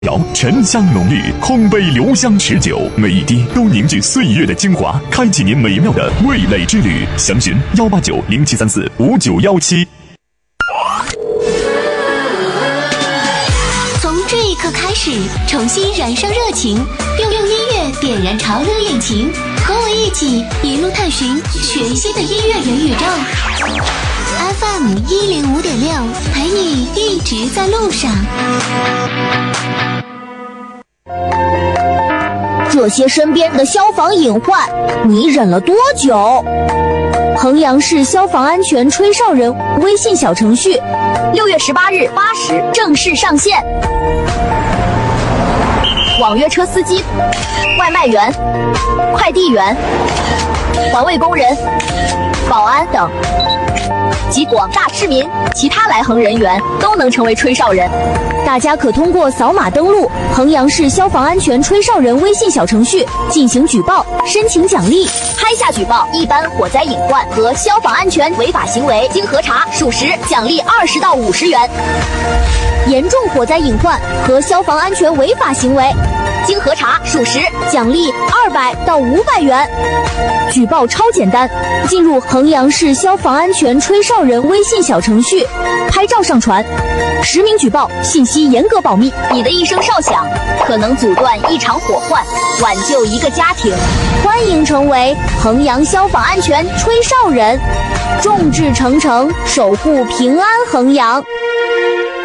沉香浓郁，空杯留香持久，每一滴都凝聚岁月的精华，开启您美妙的味蕾之旅。详询18907345917。 从这一刻开始，重新燃烧热情，用音乐点燃潮流引擎，和我一起一路探寻全新的音乐元宇宙。FM 105.6，陪你一直在路上。 这些身边的消防隐患，你忍了多久？衡阳市消防安全吹哨人微信小程序，6月18日8时正式上线。网约车司机、外卖员、快递员、环卫工人、保安等及广大市民、其他来衡人员都能成为吹哨人。大家可通过扫码登录衡阳市消防安全吹哨人微信小程序进行举报，申请奖励。拍下举报一般火灾隐患和消防安全违法行为，经核查属实，奖励20到50元；严重火灾隐患和消防安全违法行为，经核查属实，奖励200到500元。举报超简单，进入衡阳市消防安全吹哨人微信小程序，拍照上传，实名举报，信息严格保密。你的一声哨响可能阻断一场火患，挽救一个家庭。欢迎成为衡阳消防安全吹哨人，众志成城，守护平安衡阳。